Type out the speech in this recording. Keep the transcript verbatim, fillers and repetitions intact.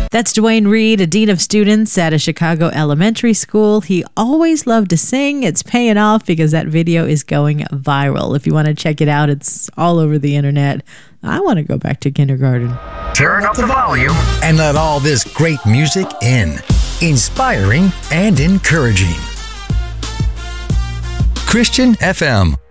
That's Dwayne Reed, a dean of students at a Chicago elementary school. He always loved to sing. It's paying off because that video is going viral. If you want to check it out, it's all over the internet. I want to go back to kindergarten. Turn up the volume and let all this great music in. Inspiring and encouraging. Christian F M.